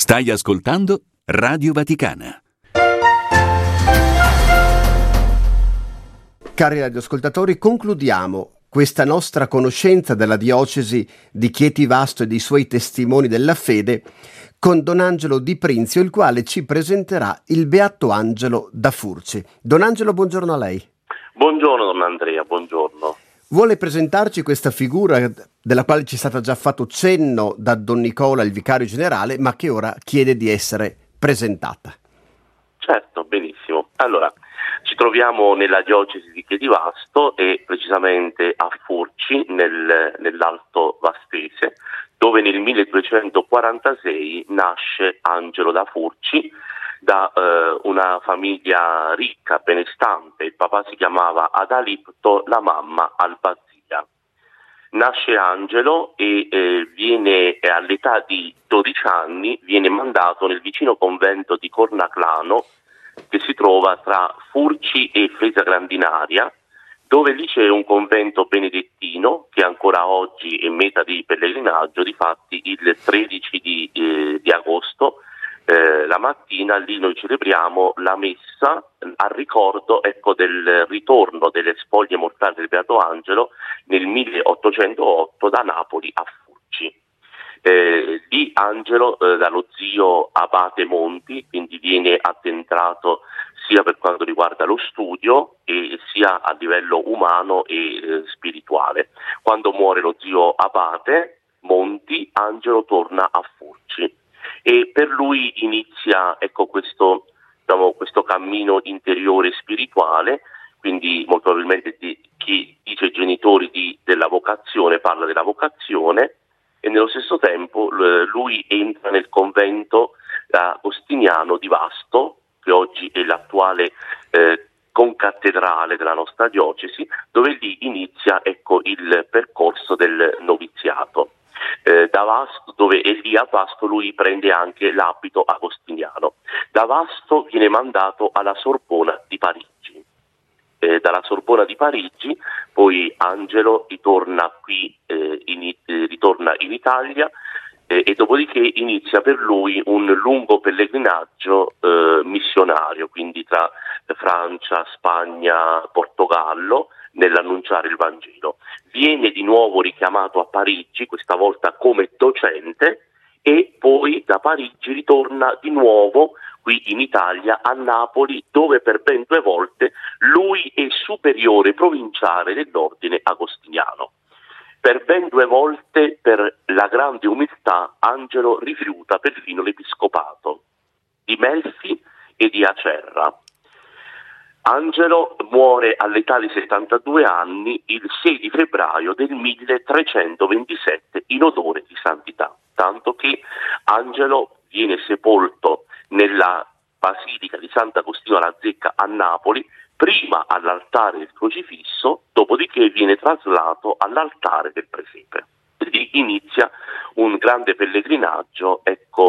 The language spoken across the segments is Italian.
Stai ascoltando Radio Vaticana. Cari radioascoltatori, concludiamo questa nostra conoscenza della diocesi di Chieti Vasto e dei suoi testimoni della fede con Don Angelo Di Prinzio, il quale ci presenterà il Beato Angelo da Furci. Don Angelo, buongiorno a lei. Buongiorno Don Andrea, buongiorno. Vuole presentarci questa figura della quale ci è stato già fatto cenno da Don Nicola, il vicario generale, ma che ora chiede di essere presentata. Certo, benissimo. Allora, ci troviamo nella diocesi di Chieti Vasto e precisamente a Furci, nell'Alto Vastese, dove nel 1246 nasce Angelo da Furci, da una famiglia ricca, benestante. Il papà si chiamava Adalipto, la mamma Albazia. Nasce Angelo e viene all'età di 12 anni, viene mandato nel vicino convento di Cornaclano, che si trova tra Furci e Fresa Grandinaria, dove lì c'è un convento benedettino che ancora oggi è meta di pellegrinaggio. Difatti il 13 di agosto la mattina lì noi celebriamo la messa a ricordo del ritorno delle spoglie mortali del Beato Angelo nel 1808 da Napoli a Furci. Di Angelo dallo zio Abate Monti, quindi viene addentrato sia per quanto riguarda lo studio e sia a livello umano e spirituale. Quando muore lo zio Abate Monti, Angelo torna a Furci e per lui inizia questo cammino interiore spirituale. Quindi molto probabilmente chi dice genitori della vocazione parla della vocazione, e nello stesso tempo lui entra nel convento agostiniano di Vasto, che oggi è l'attuale concattedrale della nostra diocesi, dove lì inizia il percorso del noviziato. Da Vasto, dove è lì a Vasto lui prende anche l'abito agostiniano. Da Vasto viene mandato alla Sorbona di Parigi. Dalla Sorbona di Parigi poi Angelo ritorna in Italia e dopodiché inizia per lui un lungo pellegrinaggio missionario, quindi tra Francia, Spagna, Portogallo, nell'annunciare il Vangelo. Viene di nuovo richiamato a Parigi, questa volta come docente, e poi da Parigi ritorna di nuovo qui in Italia, a Napoli, dove per ben 2 volte lui è superiore provinciale dell'ordine agostiniano. Per ben 2 volte, per la grande umiltà, Angelo rifiuta perfino l'episcopato di Melfi e di Acerra. Angelo muore all'età di 72 anni il 6 di febbraio del 1327 in odore di santità, tanto che Angelo viene sepolto nella Basilica di Sant'Agostino alla Zecca a Napoli, prima all'altare del crocifisso, dopodiché viene traslato all'altare del presepe. Quindi inizia un grande pellegrinaggio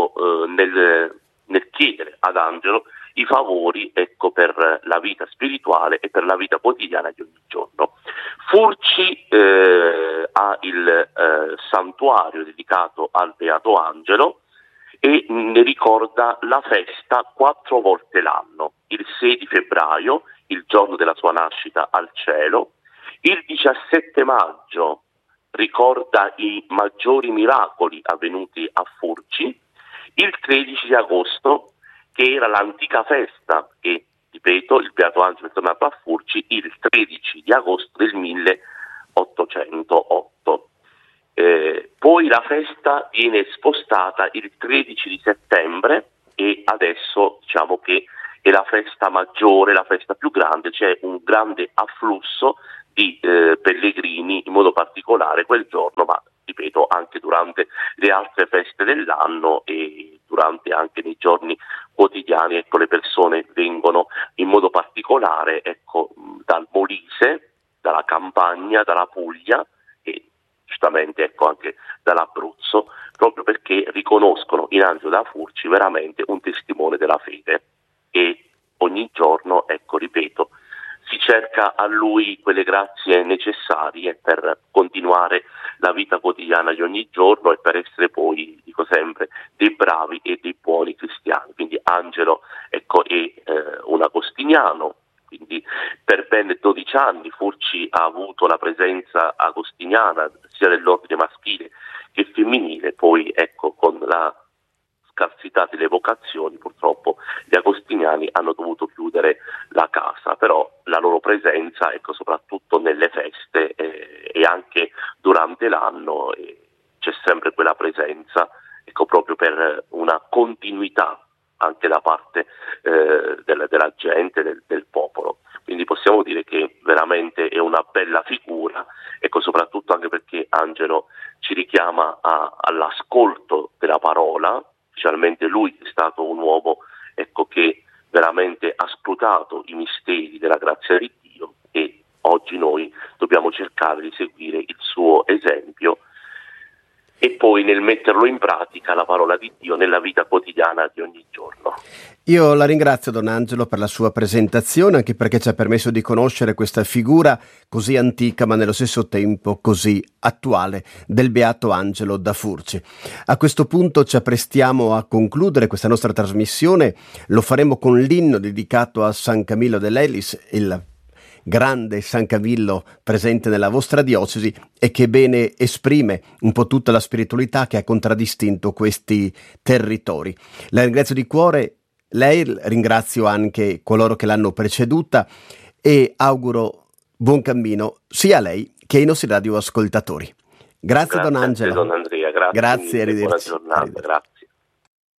nel chiedere ad Angelo i favori per la vita spirituale e per la vita quotidiana di ogni giorno. Furci ha il santuario dedicato al Beato Angelo e ne ricorda la festa 4 volte l'anno: il 6 di febbraio, il giorno della sua nascita al cielo; il 17 maggio ricorda i maggiori miracoli avvenuti a Furci; il 13 di agosto, che era l'antica festa che, ripeto, il Beato Angelo è tornato a Furci il 13 di agosto del 1808. Poi la festa viene spostata il 13 di settembre e adesso diciamo che è la festa maggiore, la festa più grande. C'è un grande afflusso di pellegrini, in modo particolare quel giorno, ma ripeto anche durante le altre feste dell'anno e durante anche nei giorni quotidiani. Le persone vengono in modo particolare dal Molise, dalla Campania, dalla Puglia e giustamente anche dall'Abruzzo, proprio perché riconoscono in Angelo da Furci veramente un testimone della fede, e ogni giorno, ripeto, si cerca a lui quelle grazie necessarie per continuare la vita quotidiana di ogni giorno e per essere poi, dico sempre, dei bravi e dei buoni Angelo, ecco, è un agostiniano, quindi per ben 12 anni Furci ha avuto la presenza agostiniana sia dell'ordine maschile che femminile. Poi ecco, con la scarsità delle vocazioni purtroppo gli agostiniani hanno dovuto chiudere la casa, però la loro presenza, ecco, soprattutto nelle feste e anche durante l'anno c'è sempre quella presenza, ecco, proprio per una continuità anche da parte della gente, del popolo. Quindi possiamo dire che veramente è una bella figura, ecco, soprattutto anche perché Angelo ci richiama all'ascolto della parola, specialmente lui è stato un uomo, ecco, che veramente ha scrutato i misteri della grazia di Dio, e oggi noi dobbiamo cercare di seguire il suo esempio e poi nel metterlo in pratica la parola di Dio nella vita quotidiana di ogni giorno. Io la ringrazio, Don Angelo, per la sua presentazione, anche perché ci ha permesso di conoscere questa figura così antica ma nello stesso tempo così attuale del Beato Angelo da Furci. A questo punto ci apprestiamo a concludere questa nostra trasmissione. Lo faremo con l'inno dedicato a San Camillo dell'Elis, il grande San Camillo presente nella vostra diocesi e che bene esprime un po' tutta la spiritualità che ha contraddistinto questi territori. La ringrazio di cuore, lei, ringrazio anche coloro che l'hanno preceduta e auguro buon cammino sia a lei che ai nostri radioascoltatori. Grazie Don Angelo. Don Andrea, grazie, arrivederci. Buona giornata, grazie.